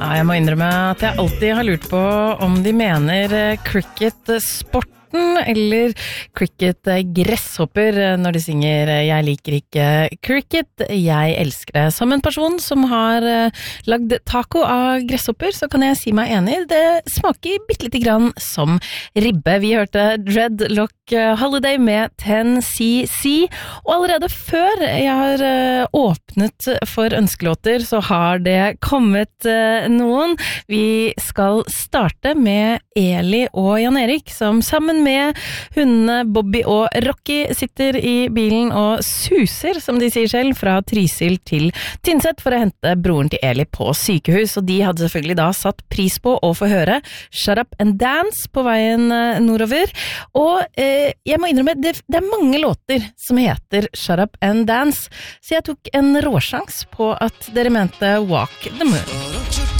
Ja, jeg må innrømme at jeg alltid har lurt på om de mener cricket-sporten eller cricket-gresshopper når de synger «Jeg liker ikke cricket, jeg elsker det». Som en person som har lagd taco av gresshopper, så kan jeg si meg enig. Det smaker bitte lite grann som ribbe. Vi hørte Dreadlock Holiday med 10cc, og allerede før jeg har åpnet for ønskelåter, så har det kommet noen. Vi skal starte med Eli og Jan Erik, som sammen med hundene Bobby og Rocky sitter i bilen og suser, som de sier selv, fra Trysil til Tynset for å hente broren til Eli på sykehus, og de hadde selvfølgelig da satt pris på å få høre Shut Up and Dance på veien nordover, og jeg må innrømme, det er mange låter som heter Shut Up and Dance, så jeg tok en råsjans på at dere mente Walk the Moon.